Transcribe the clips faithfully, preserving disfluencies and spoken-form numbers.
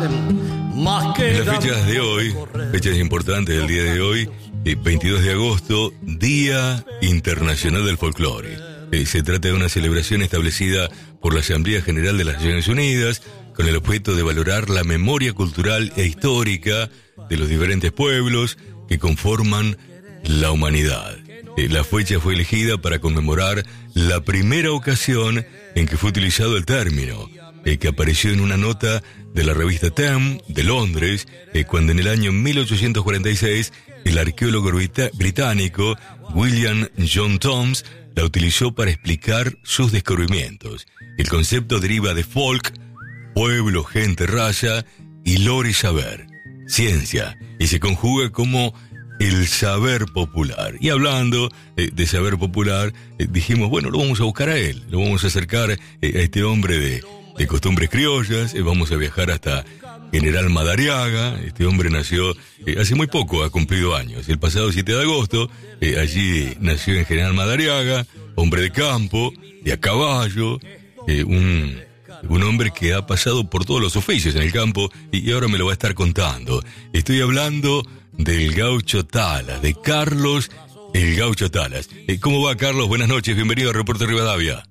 Más que en las fechas de hoy, fechas importantes del día de hoy, eh, veintidós de agosto, Día Internacional del Folclore. Eh, se trata de una celebración establecida por la Asamblea General de las Naciones Unidas con el objeto de valorar la memoria cultural e histórica de los diferentes pueblos que conforman la humanidad. Eh, la fecha fue elegida para conmemorar la primera ocasión en que fue utilizado el término, eh, que apareció en una nota de la revista Time de Londres, eh, cuando en el año mil ochocientos cuarenta y seis el arqueólogo brita- británico William John Thoms la utilizó para explicar sus descubrimientos. El concepto deriva de folk, pueblo, gente, raza, y lore, saber, ciencia, y se conjuga como el saber popular. Y hablando eh, de saber popular, eh, dijimos, bueno, lo vamos a buscar a él, lo vamos a acercar eh, a este hombre de, de costumbres criollas, eh, vamos a viajar hasta General Madariaga. Este hombre nació eh, hace muy poco, ha cumplido años, el pasado siete de agosto, eh, allí nació en General Madariaga, hombre de campo, de a caballo, eh, un, un hombre que ha pasado por todos los oficios en el campo y, y ahora me lo va a estar contando. Estoy hablando del Gaucho Talas, de Carlos el Gaucho Talas. Eh, ¿Cómo va, Carlos? Buenas noches, bienvenido a Reporte Rivadavia.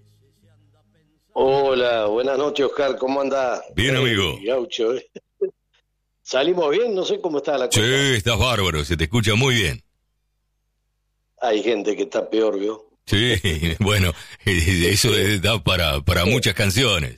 Hola, buenas noches, Oscar, ¿cómo andás? Bien, amigo. Eh, Gaucho, ¿eh? ¿Salimos bien? No sé cómo está la cosa. Sí, estás bárbaro, se te escucha muy bien. Hay gente que está peor, ¿vio? Sí, bueno, eso da para, para muchas canciones.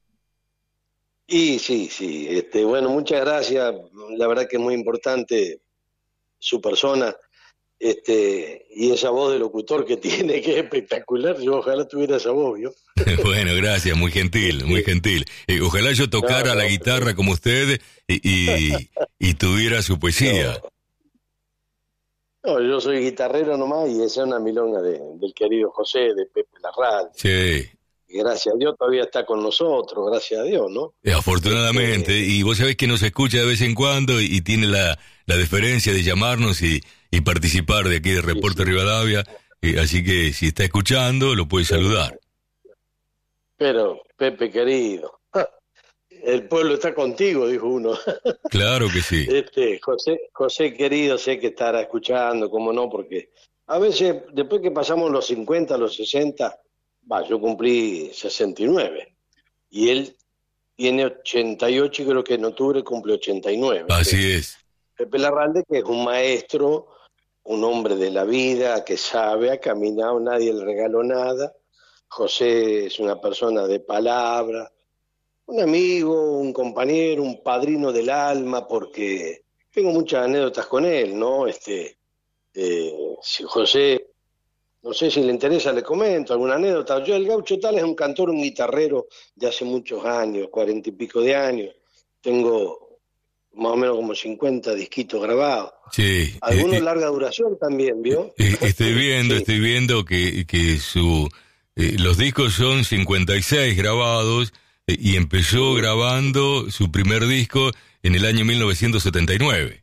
Y sí, sí, este, bueno, muchas gracias, la verdad que es muy importante su persona, este, y esa voz de locutor que tiene, que es espectacular, yo ojalá tuviera esa voz, ¿vio? Bueno, gracias, muy gentil, muy gentil. Eh, ojalá yo tocara no, no, la guitarra como usted y, y, y tuviera su poesía. No. no, yo soy guitarrero nomás y esa es una milonga de, del querido José, de Pepe Larraz. Sí. Y gracias a Dios todavía está con nosotros, gracias a Dios, ¿no? Afortunadamente, este... y vos sabés que nos escucha de vez en cuando y, y tiene la, la deferencia de llamarnos y, y participar de aquí de Reporte sí, sí. Rivadavia, eh, así que si está escuchando lo puede saludar. Pero, Pepe querido, el pueblo está contigo, dijo uno. Claro que sí. Este, José, José querido, sé que estará escuchando, cómo no, porque a veces, después que pasamos los cincuenta, los sesenta... Va, yo cumplí sesenta y nueve y él tiene ochenta y ocho y creo que en octubre cumple ochenta y nueve. Así ¿sí? es. Pepe Larralde, que es un maestro, un hombre de la vida, que sabe, ha caminado, nadie le regaló nada. José es una persona de palabra, un amigo, un compañero, un padrino del alma, porque tengo muchas anécdotas con él, ¿no? Este, eh, si José... No sé si le interesa, le comento alguna anécdota. Yo, el Gaucho Talas es un cantor, un guitarrero de hace muchos años, cuarenta y pico de años. Tengo más o menos como cincuenta disquitos grabados. Sí. Algunos eh, larga duración también, ¿vio? Eh, estoy viendo, sí. estoy viendo que, que su eh, los discos son cincuenta y seis grabados eh, y empezó sí. grabando su primer disco en el año mil novecientos setenta y nueve.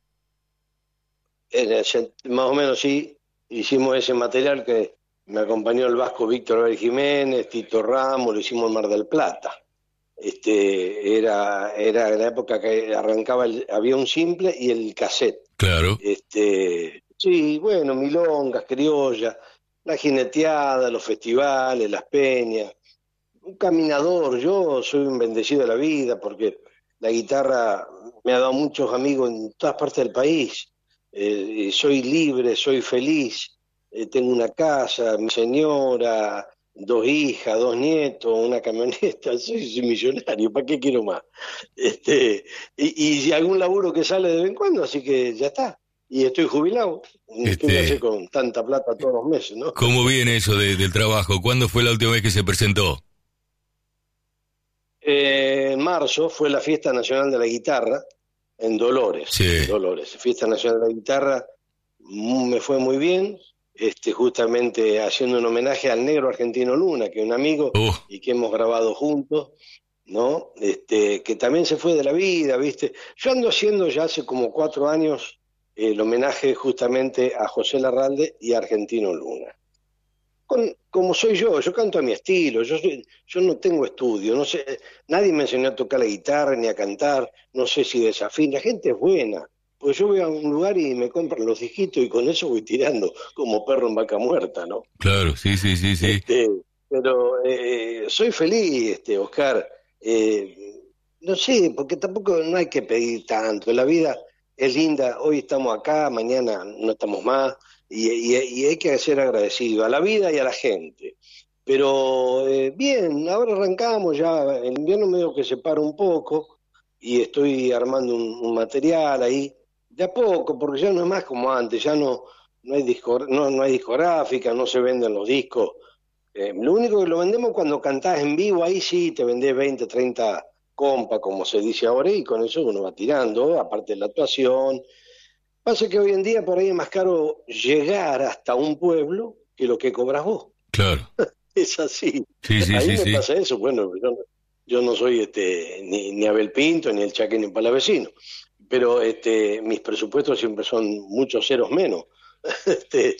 En el, más o menos sí. Hicimos ese material que me acompañó el vasco Víctor Abel Jiménez, Tito Ramos, lo hicimos en Mar del Plata. Este, era, era en la época que arrancaba, el, había un simple y el cassette. Claro. Este, sí, bueno, milongas, criollas, la jineteada, los festivales, las peñas. Un caminador, yo soy un bendecido de la vida porque la guitarra me ha dado muchos amigos en todas partes del país. Eh, soy libre, soy feliz, eh, tengo una casa, mi señora, dos hijas, dos nietos, una camioneta, soy, soy millonario, ¿para qué quiero más? Este, y, y algún laburo que sale de vez en cuando, así que ya está. Y estoy jubilado, este... con tanta plata todos los meses, ¿no? ¿Cómo viene eso de, del trabajo? ¿Cuándo fue la última vez que se presentó? Eh, en marzo fue la Fiesta Nacional de la Guitarra, en Dolores, sí. en Dolores, Fiesta Nacional de la Guitarra, me fue muy bien, este, justamente haciendo un homenaje al negro Argentino Luna, que es un amigo uh. y que hemos grabado juntos, ¿no? Este, que también se fue de la vida, ¿viste? Yo ando haciendo ya hace como cuatro años el homenaje justamente a José Larralde y a Argentino Luna. con, como soy yo, yo canto a mi estilo, yo soy, yo no tengo estudio, no sé, nadie me enseñó a tocar la guitarra ni a cantar, no sé si desafío, la gente es buena, pues yo voy a un lugar y me compran los disquitos y con eso voy tirando como perro en vaca muerta, ¿no? Claro, sí, sí, sí, sí. Este, pero eh, soy feliz, este, Oscar. Eh, no sé, porque tampoco no hay que pedir tanto. La vida es linda. Hoy estamos acá, mañana no estamos más. Y, y- y hay que ser agradecido a la vida y a la gente. Pero eh, bien, ahora arrancamos ya. El invierno medio que se para un poco y estoy armando un, un material ahí. De a poco, porque ya no es más como antes. Ya no, no hay disco, no, no hay discográfica, no se venden los discos. Eh, lo único que lo vendemos cuando cantás en vivo, ahí sí te vendés veinte, treinta compas, como se dice ahora, y con eso uno va tirando, aparte de la actuación. Pasa que hoy en día por ahí es más caro llegar hasta un pueblo que lo que cobras vos. Claro. Es así. Sí, sí, Ahí sí, me sí. pasa eso. Bueno, yo, yo no soy este ni, ni Abel Pinto, ni el Chaque, ni Palavecino, pero este, mis presupuestos siempre son muchos ceros menos. Este,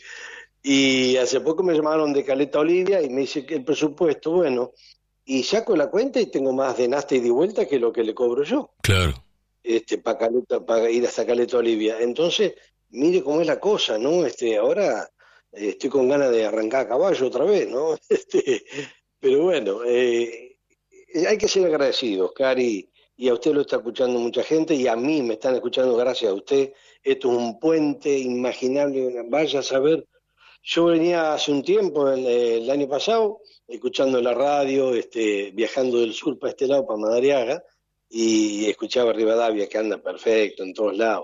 y hace poco me llamaron de Caleta Olivia y me dice que el presupuesto, bueno, y saco la cuenta y tengo más de nasta y de vuelta que lo que le cobro yo, Claro. este, para Caleta, para ir hasta Caleta Olivia. Entonces, mire cómo es la cosa, ¿no? Este, ahora eh, estoy con ganas de arrancar a caballo otra vez, ¿no? Este, pero bueno, eh, hay que ser agradecidos, Oscar, y, y a usted lo está escuchando mucha gente y a mí me están escuchando gracias a usted. Esto es un puente imaginable, vaya a saber. Yo venía hace un tiempo, el, el año pasado, escuchando la radio, este, viajando del sur para este lado, para Madariaga, y escuchaba Rivadavia, que anda perfecto en todos lados.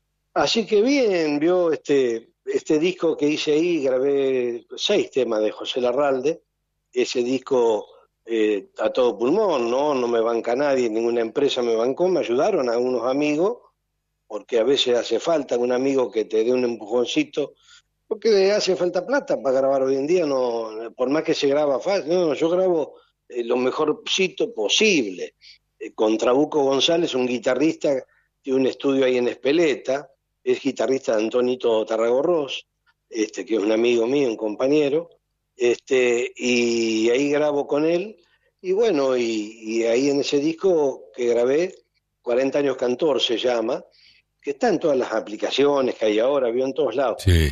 Así que bien, vio este, este disco que hice ahí, grabé seis temas de José Larralde, ese disco eh, a todo pulmón, ¿no? No me banca nadie, ninguna empresa me bancó, me ayudaron a unos amigos, porque a veces hace falta un amigo que te dé un empujoncito porque hace falta plata para grabar hoy en día, no, por más que se graba fácil, no, yo grabo eh, lo mejorcito posible. Eh, con Trabuco González, un guitarrista de un estudio ahí en Espeleta, es guitarrista de Antonito Tarragorros, este, que es un amigo mío, un compañero, este, y ahí grabo con él, y bueno, y, y ahí en ese disco que grabé, cuarenta años cantor se llama, que está en todas las aplicaciones que hay ahora, vio en todos lados. Sí.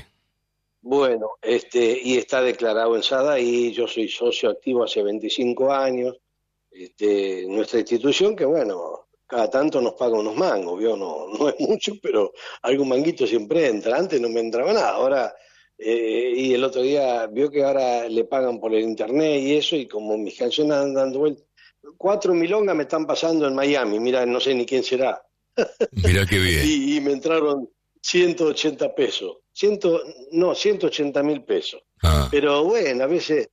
Bueno, este, y está declarado en Sadaí, yo soy socio activo hace veinticinco años, este, nuestra institución que bueno, cada tanto nos paga unos mangos, ¿vio? No, no es mucho, pero algún manguito siempre entra, antes no me entraba nada, ahora, eh, y el otro día vio que ahora le pagan por el internet y eso, y como mis canciones andan dando vueltas, cuatro milongas me están pasando en Miami, mira, no sé ni quién será, Mirá qué bien. y, y me entraron ciento ochenta pesos, ciento, no, ciento ochenta mil pesos. Ah, Pero bueno, a veces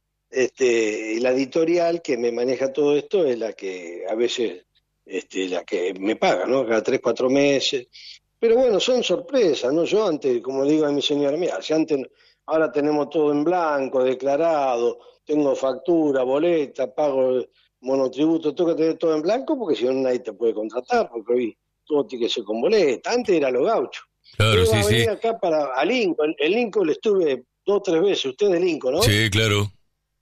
este, la editorial que me maneja todo esto es la que a veces este, la que me paga, ¿no? Cada tres, cuatro meses. Pero bueno, son sorpresas, ¿no? Yo antes, como le digo a mi señora, mira, si antes, ahora tenemos todo en blanco, declarado, tengo factura, boleta, pago monotributo, tengo que tener todo en blanco porque si no nadie te puede contratar, porque hoy todo tiene que ser con boleta. Antes era lo gaucho. Yo claro, iba sí, a sí. venir acá para a Lincoln, en Lincoln estuve dos o tres veces, usted de Lincoln, ¿no? Sí, claro.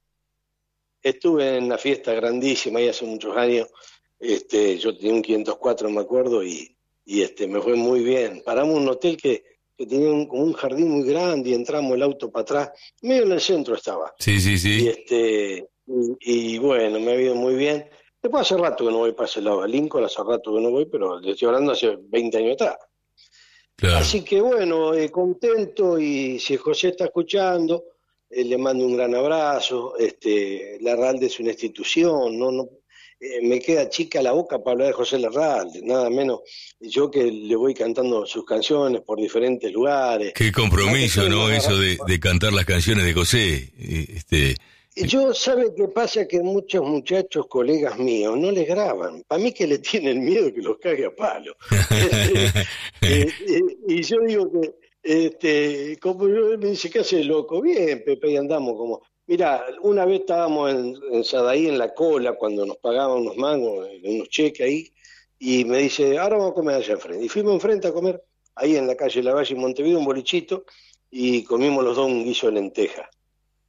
Estuve en la fiesta grandísima ahí hace muchos años, este, yo tenía un quinientos cuatro, me acuerdo, y, y este, me fue muy bien. Paramos en un hotel que, que tenía un, como un jardín muy grande y entramos el auto para atrás, medio en el centro estaba. Sí, sí, Y sí. este, y, y bueno, me ha ido muy bien. Después hace rato que no voy para ese lado, a Lincoln hace rato que no voy, pero le estoy hablando hace veinte años atrás. Claro. Así que bueno, eh, contento y si José está escuchando, eh, le mando un gran abrazo. Este, Larralde es una institución, no, no, eh, me queda chica la boca para hablar de José Larralde, nada menos yo que le voy cantando sus canciones por diferentes lugares. Qué Más que compromiso, todo, ¿no? más Eso agarra- de, de cantar las canciones de José. Eh, Este, Yo, ¿sabe qué pasa? Que muchos muchachos, colegas míos, no les graban. Para mí que le tienen miedo que los cague a palo. Este, eh, eh, y yo digo que, este, como yo me dice, ¿qué hace loco? Bien, Pepe, y andamos como... Mira, una vez estábamos en, en Sadaí en la cola cuando nos pagaban unos mangos, eh, unos cheques ahí, y me dice, ahora vamos a comer allá enfrente. Y fuimos enfrente a comer, ahí en la calle Lavalle, en Montevideo, un bolichito, y comimos los dos un guiso de lentejas.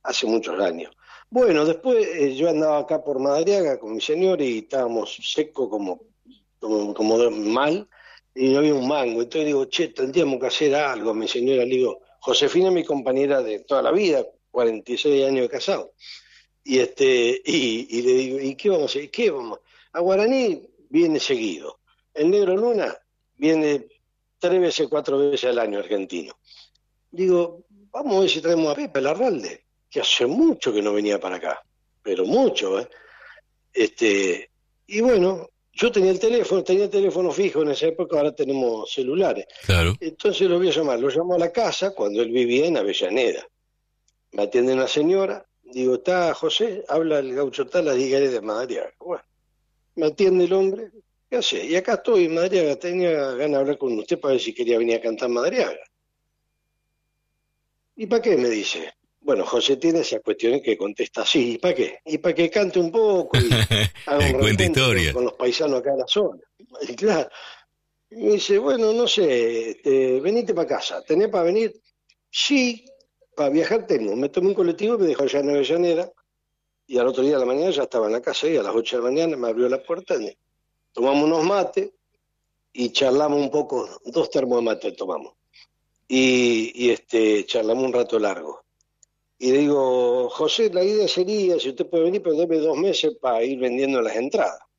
hace muchos años. Bueno, después eh, yo andaba acá por Madariaga con mi señor y estábamos secos como, como, como de mal, y no había un mango. Entonces digo, che, tendríamos que hacer algo. Mi señora le digo, Josefina es mi compañera de toda la vida, cuarenta y seis años de casado. Y este, y, y le digo, ¿y qué vamos a hacer? ¿Qué vamos? A Guaraní viene seguido. El Negro Luna viene tres veces, cuatro veces al año argentino. Digo, vamos a ver si traemos a Pepe Larralde, que hace mucho que no venía para acá, pero mucho, ¿eh? Este, y bueno, yo tenía el teléfono, tenía el teléfono fijo en esa época, ahora tenemos celulares. Claro. Entonces lo voy a llamar, lo llamo a la casa cuando él vivía en Avellaneda. Me atiende una señora, digo, ¿está José? Habla el gaucho tal, la digaré de Madariaga. Bueno, me atiende el hombre, ¿qué hace? Y acá estoy en Madariaga, tenía ganas de hablar con usted para ver si quería venir a cantar Madariaga. ¿Y para qué? Me dice. Bueno, José tiene esas cuestiones que contesta así, ¿y para qué? Y para que cante un poco y haga un Cuenta reencuentro historia. con los paisanos acá en la zona. Y claro, y me dice, bueno, no sé, este, venite para casa, ¿tenés para venir? Sí, para viajar tengo. Me tomé un colectivo y me dejó allá en Avellaneda y al otro día de la mañana ya estaba en la casa y a las ocho de la mañana me abrió la puerta, y tomamos unos mates y charlamos un poco, dos termos de mate tomamos. Y, y este, charlamos un rato largo. Y le digo, José, la idea sería, si usted puede venir, pero deme dos meses para ir vendiendo las entradas.